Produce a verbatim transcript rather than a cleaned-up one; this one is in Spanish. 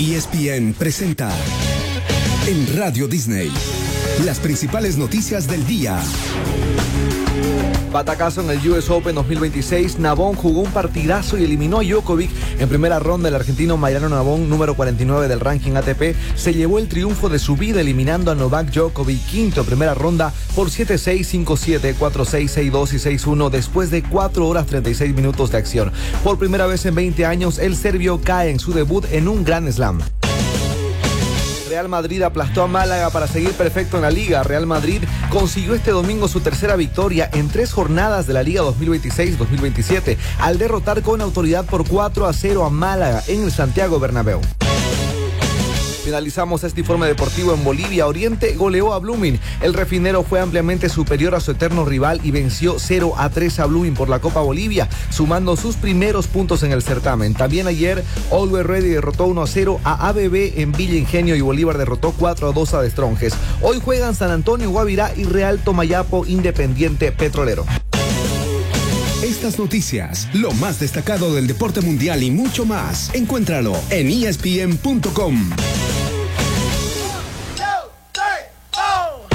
E S P N presenta en Radio Disney las principales noticias del día. Batacazo en el U S Open dos mil veintiséis. Navón jugó un partidazo y eliminó a Djokovic en primera ronda. El argentino Mariano Navón, número cuarenta y nueve del ranking A T P, se llevó el triunfo de su vida eliminando a Novak Djokovic, quinto en primera ronda, por siete seis, cinco siete, cuatro seis, seis dos y seis uno después de cuatro horas treinta y seis minutos de acción. Por primera vez en veinte años, el serbio cae en su debut en un Grand Slam. Real Madrid aplastó a Málaga para seguir perfecto en la Liga. Real Madrid consiguió este domingo su tercera victoria en tres jornadas de la Liga dos mil veintiséis dos mil veintisiete al derrotar con autoridad por cuatro a cero a Málaga en el Santiago Bernabéu. Finalizamos este informe deportivo en Bolivia. Oriente goleó a Blooming. El refinero fue ampliamente superior a su eterno rival y venció cero a tres a Blooming por la Copa Bolivia, sumando sus primeros puntos en el certamen. También ayer, Always Ready derrotó uno a cero a A B B en Villa Ingenio y Bolívar derrotó cuatro a dos a The Strongest. Hoy juegan San Antonio Guavirá y Real Tomayapo Independiente Petrolero. Estas noticias, lo más destacado del deporte mundial y mucho más, encuéntralo en E S P N punto com.